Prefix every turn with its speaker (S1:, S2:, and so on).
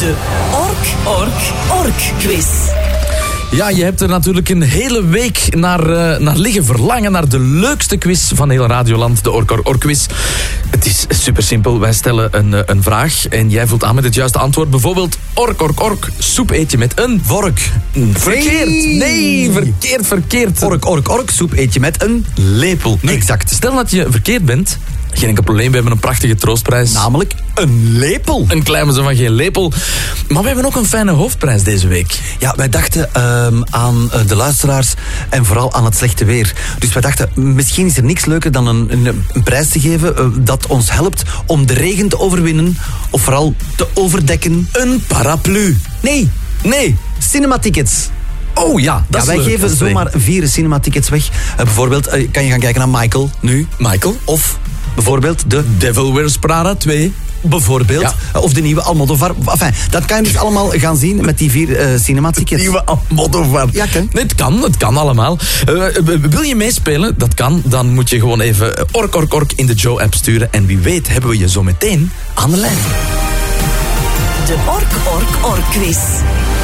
S1: De Ork quiz.
S2: Ja, je hebt er natuurlijk een hele week naar liggen verlangen. Naar de leukste quiz van heel Radioland. De Ork quiz. Het is super simpel. Wij stellen een vraag en jij vult aan met het juiste antwoord. Bijvoorbeeld, ork, soep eet je met een...
S3: Vork.
S2: Verkeerd. Nee, verkeerd.
S3: Ork, soep eet je met een
S2: lepel.
S3: Nee.
S2: Exact. Stel dat je verkeerd bent. Geen enkel probleem, we hebben een prachtige troostprijs.
S3: Namelijk een lepel.
S2: Een klein bezin van geen lepel. Maar we hebben ook een fijne hoofdprijs deze week.
S3: Ja, wij dachten aan de luisteraars en vooral aan het slechte weer. Dus wij dachten, misschien is er niks leuker dan een prijs te geven dat ons helpt om de regen te overwinnen of vooral te overdekken.
S2: Een paraplu.
S3: Nee, cinematickets.
S2: Oh ja, dat is
S3: wij
S2: leuk.
S3: geven zomaar 4 cinematickets weg. Bijvoorbeeld, kan je gaan kijken naar Michael nu.
S2: Michael.
S3: Of bijvoorbeeld de
S2: Devil Wears Prada 2.
S3: Bijvoorbeeld.
S2: Ja.
S3: Of de nieuwe Almodovar. Enfin, dat kan je dus allemaal gaan zien met die 4 cinematickets.
S2: Nieuwe Almodovar.
S3: Ja, kan.
S2: Nee, het kan allemaal. Wil je meespelen? Dat kan. Dan moet je gewoon even ork in de Joe-app sturen. En wie weet hebben we je zo meteen aan de lijn.
S1: De Ork quiz.